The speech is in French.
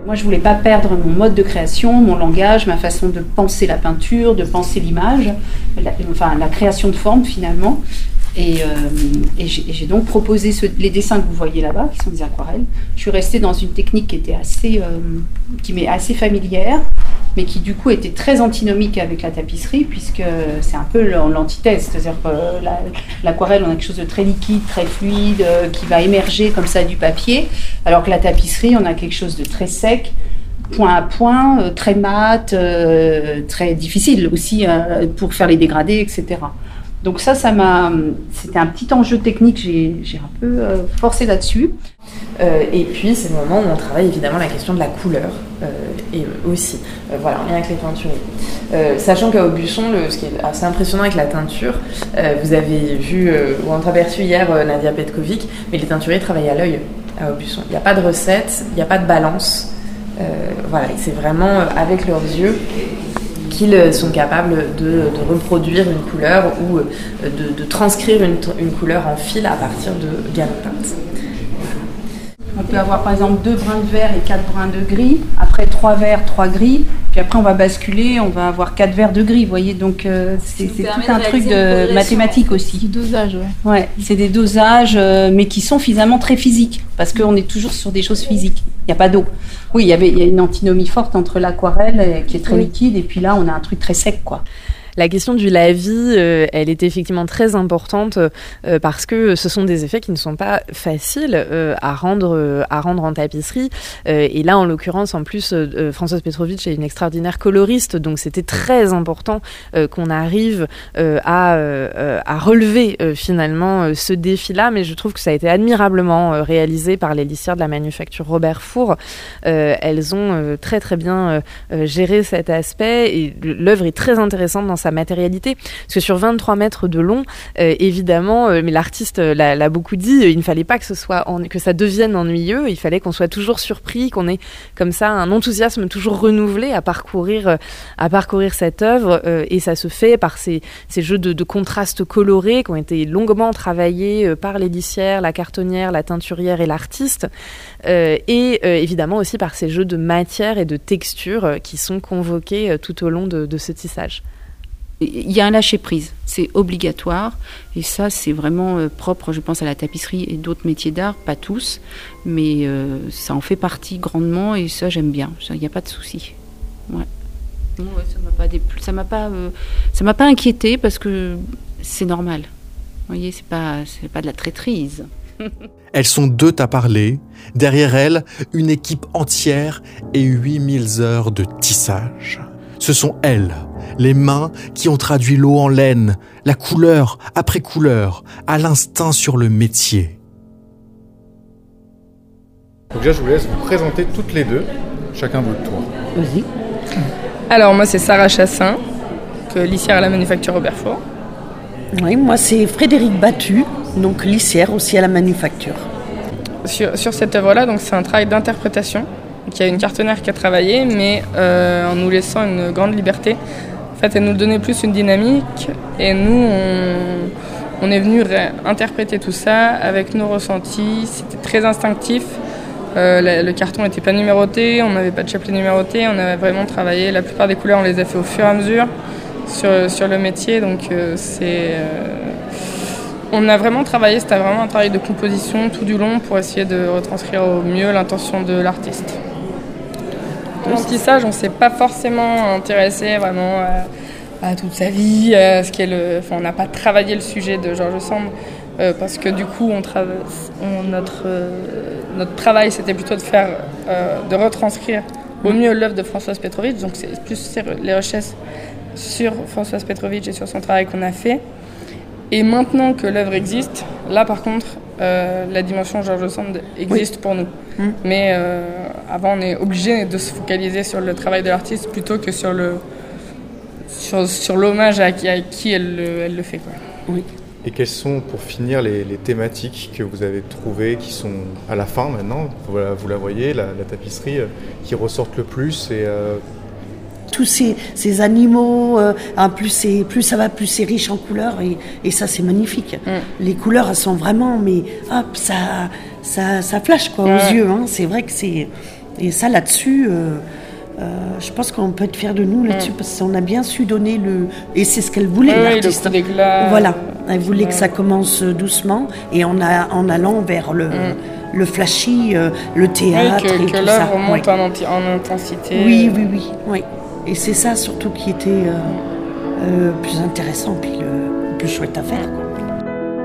Moi, je voulais pas perdre mon mode de création, mon langage, ma façon de penser la peinture, de penser l'image, la création de forme finalement. Et j'ai donc proposé les dessins que vous voyez là-bas, qui sont des aquarelles. Je suis restée dans une technique qui m'est assez familière, mais qui du coup était très antinomique avec la tapisserie, puisque c'est un peu l'antithèse. C'est-à-dire que l'aquarelle, on a quelque chose de très liquide, très fluide, qui va émerger comme ça du papier, alors que la tapisserie, on a quelque chose de très sec, point à point, très mat, très difficile aussi pour faire les dégradés, etc. Donc c'était un petit enjeu technique, j'ai un peu forcé là-dessus. Et puis c'est le moment où on travaille évidemment la question de la couleur et aussi, voilà, en lien avec les teinturiers. Sachant qu'à Aubusson, ce qui est assez impressionnant avec la teinture, vous avez vu ou entreaperçu hier Nadia Petkovic, mais les teinturiers travaillent à l'œil à Aubusson. Il n'y a pas de recette, il n'y a pas de balance. Voilà, c'est vraiment avec leurs yeux qu'ils sont capables de reproduire une couleur ou de transcrire une couleur en fil à partir de gammes peintes. On peut avoir par exemple 2 brins de vert et 4 brins de gris, après 3 verts, 3 gris, puis après on va basculer, on va avoir 4 verts de gris, vous voyez, donc c'est tout un truc de mathématiques aussi. Du dosage, ouais. Ouais, c'est des dosages, mais qui sont finalement très physiques, parce qu'on est toujours sur des choses physiques, il n'y a pas d'eau. Oui, il y a une antinomie forte entre l'aquarelle, qui est très liquide, et puis là on a un truc très sec, quoi. La question du lavis, elle est effectivement très importante parce que ce sont des effets qui ne sont pas faciles à rendre en tapisserie. Et là, en l'occurrence, en plus, Françoise Petrovitch est une extraordinaire coloriste, donc c'était très important qu'on arrive à relever finalement ce défi-là. Mais je trouve que ça a été admirablement réalisé par les lissières de la manufacture Robert Four. Elles ont très très bien géré cet aspect et l'œuvre est très intéressante dans sa matérialité, parce que sur 23 mètres de long, évidemment, mais l'artiste l'a beaucoup dit, il ne fallait pas que ça devienne ennuyeux, il fallait qu'on soit toujours surpris, qu'on ait comme ça un enthousiasme toujours renouvelé à parcourir cette œuvre, et ça se fait par ces jeux de contrastes colorés qui ont été longuement travaillés par les lissières, la cartonnière, la teinturière et l'artiste, et évidemment aussi par ces jeux de matière et de texture qui sont convoqués tout au long de ce tissage. Il y a un lâcher-prise, c'est obligatoire, et ça c'est vraiment propre, je pense, à la tapisserie et d'autres métiers d'art, pas tous, mais ça en fait partie grandement, et ça j'aime bien, il n'y a pas de souci. Ouais. Ouais, ça m'a pas inquiété parce que c'est normal. Vous voyez, c'est pas de la traîtrise. Elles sont 2 à parler, derrière elles, une équipe entière et 8000 heures de tissage. Ce sont elles, les mains qui ont traduit l'eau en laine, la couleur après couleur, à l'instinct sur le métier. Donc déjà, je vous laisse vous présenter toutes les 2, chacun votre tour. Vas-y. Alors moi c'est Sarah Chassin, lissière à la manufacture Robert Four. Oui, moi c'est Frédéric Battu, donc lissière aussi à la manufacture. Sur cette œuvre-là, donc c'est un travail d'interprétation. Donc il y a une cartonnière qui a travaillé, mais en nous laissant une grande liberté. En fait, elle nous donnait plus une dynamique, et nous, on est venu interpréter tout ça avec nos ressentis. C'était très instinctif. Le carton n'était pas numéroté, on n'avait pas de chapelet numéroté, on avait vraiment travaillé. La plupart des couleurs, on les a fait au fur et à mesure sur le métier. Donc on a vraiment travaillé, c'était vraiment un travail de composition tout du long pour essayer de retranscrire au mieux l'intention de l'artiste. Dans le tissage, on ne s'est pas forcément intéressé vraiment à toute sa vie, on n'a pas travaillé le sujet de George Sand, parce que du coup, notre travail, c'était plutôt de retranscrire au mieux l'œuvre de Françoise Petrovitch, donc c'est plus les recherches sur Françoise Petrovitch et sur son travail qu'on a fait. Et maintenant que l'œuvre existe, là par contre, la dimension George Sand existe pour nous. Mais avant, on est obligé de se focaliser sur le travail de l'artiste plutôt que sur l'hommage à qui elle le fait, quoi. Oui. Et quelles sont, pour finir, les thématiques que vous avez trouvées qui sont à la fin maintenant, vous la voyez, la tapisserie, qui ressortent le plus et, tous ces animaux, plus ça va, plus c'est riche en couleurs, et ça c'est magnifique. Les couleurs, elles sont vraiment, mais hop, ça flash quoi, aux yeux. Hein. C'est vrai que Et ça, là-dessus, je pense qu'on peut être fiers de nous là-dessus, parce qu'on a bien su donner le... Et c'est ce qu'elle voulait, l'artiste. Le coup d'éclat. Voilà, elle voulait que ça commence doucement, et en allant vers le flashy, le théâtre et tout ça. Que l'œuvre monte en intensité. Oui. Et c'est ça surtout qui était le plus intéressant, puis le plus chouette à faire, quoi.